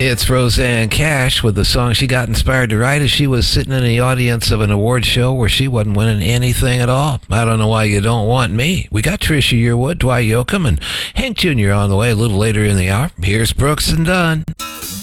It's Roseanne Cash with the song she got inspired to write as she was sitting in the audience of an award show where she wasn't winning anything at all. I don't know why you don't want me. We got Trisha Yearwood, Dwight Yoakam, and Hank Jr. on the way a little later in the hour. Here's Brooks and Dunn.